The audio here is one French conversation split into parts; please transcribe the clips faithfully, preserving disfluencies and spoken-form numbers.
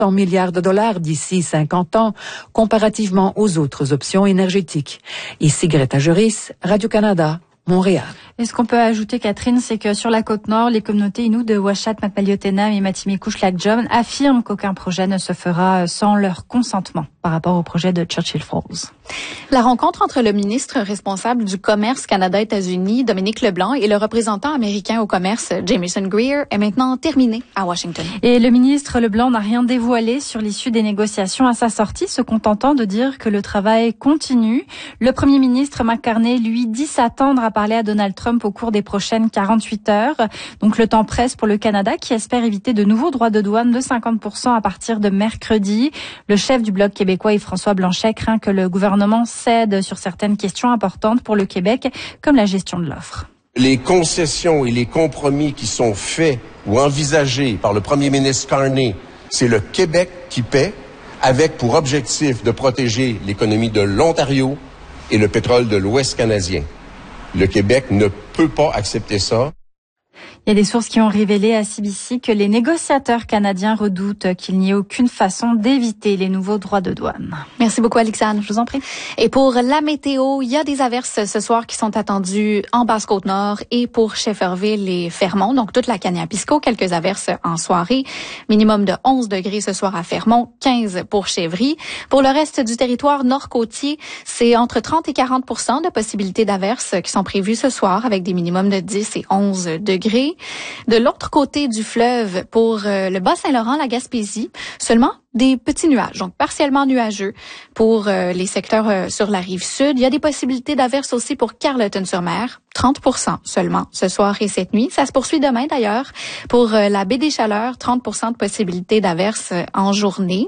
cent milliards de dollars d'ici cinquante ans, comparativement aux autres options énergétiques. Ici Greta Juris, Radio-Canada, Montréal. Et ce qu'on peut ajouter, Catherine, c'est que sur la côte nord, les communautés inoues de Uashat, Makmaliotenam et Matimikush-Lac-John affirment qu'aucun projet ne se fera sans leur consentement par rapport au projet de Churchill Falls. La rencontre entre le ministre responsable du commerce Canada-États-Unis, Dominique Leblanc, et le représentant américain au commerce, Jamieson Greer, est maintenant terminée à Washington. Et le ministre Leblanc n'a rien dévoilé sur l'issue des négociations à sa sortie, se contentant de dire que le travail continue. Le premier ministre McCartney, lui, dit s'attendre à parler à Donald Trump au cours des prochaines quarante-huit heures. Donc le temps presse pour le Canada qui espère éviter de nouveaux droits de douane de cinquante pour cent à partir de mercredi. Le chef du Bloc québécois, Yves-François Blanchet, craint que le gouvernement cède sur certaines questions importantes pour le Québec, comme la gestion de l'offre. Les concessions et les compromis qui sont faits ou envisagés par le premier ministre Carney, c'est le Québec qui paie, avec pour objectif de protéger l'économie de l'Ontario et le pétrole de l'Ouest canadien. Le Québec ne peut pas accepter ça. Il y a des sources qui ont révélé à C B C que les négociateurs canadiens redoutent qu'il n'y ait aucune façon d'éviter les nouveaux droits de douane. Merci beaucoup, Alexandre. Je vous en prie. Et pour la météo, il y a des averses ce soir qui sont attendues en Basse-Côte-Nord et pour Shefferville et Fermont, donc toute la Kaniapisco. Quelques averses en soirée. Minimum de onze degrés ce soir à Fermont, quinze pour Chevry. Pour le reste du territoire nord-côtier, c'est entre trente et quarante pour cent de possibilités d'averses qui sont prévues ce soir avec des minimums de dix et onze degrés. De l'autre côté du fleuve, pour euh, le Bas-Saint-Laurent, la Gaspésie, seulement des petits nuages, donc partiellement nuageux pour euh, les secteurs euh, sur la rive sud. Il y a des possibilités d'averses aussi pour Carleton-sur-Mer, trente pour cent seulement ce soir et cette nuit. Ça se poursuit demain d'ailleurs. Pour euh, la baie des Chaleurs, trente pour cent de possibilités d'averses euh, en journée.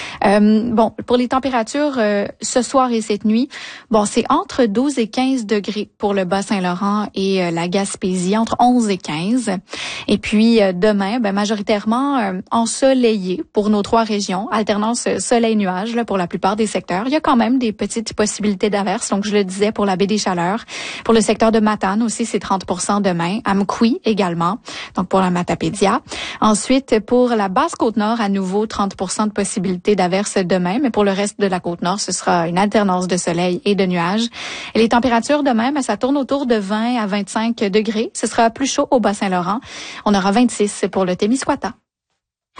Euh, bon, pour les températures euh, ce soir et cette nuit, bon, c'est entre douze et quinze degrés pour le Bas-Saint-Laurent et euh, la Gaspésie, entre onze et quinze. Et puis euh, demain, ben, majoritairement euh, ensoleillé pour nos trois régions. Alternance soleil-nuage là, pour la plupart des secteurs. Il y a quand même des petites possibilités d'averses. Donc, je le disais, pour la baie des Chaleurs. Pour le secteur de Matane aussi, c'est trente pour cent demain. À Mkoui également, donc pour la Matapédia. Ensuite, pour la Basse-Côte-Nord, à nouveau, trente pour cent de possibilités d'averses demain. Mais pour le reste de la Côte-Nord, ce sera une alternance de soleil et de nuages. Et les températures demain, ben, ça tourne autour de vingt à vingt-cinq degrés. Ce sera plus chaud au Bas-Saint-Laurent. On aura vingt-six pour le Témiscouata.